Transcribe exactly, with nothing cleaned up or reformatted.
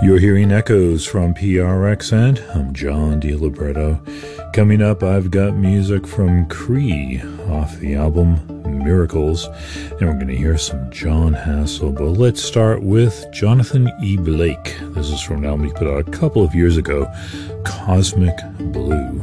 You're hearing echoes from P R X, and I'm John DiLibretto. Coming up, I've got music from Cree off the album Miracles, and we're going to hear some Jon Hassell. But let's start with Jonathan E. Blake. This is from an album he put out a couple of years ago, Cosmic Blue.